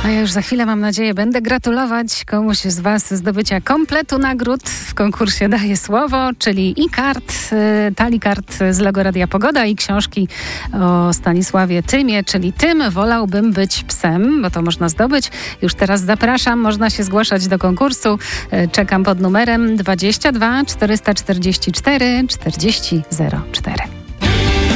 A ja już za chwilę, mam nadzieję, będę gratulować komuś z Was zdobycia kompletu nagród w konkursie Daję Słowo, czyli i kart, talikart z logo Radia Pogoda i książki o Stanisławie Tymie, czyli Tym wolałbym być psem, bo to można zdobyć. Już teraz zapraszam, można się zgłaszać do konkursu. Czekam pod numerem 22 444 40 04.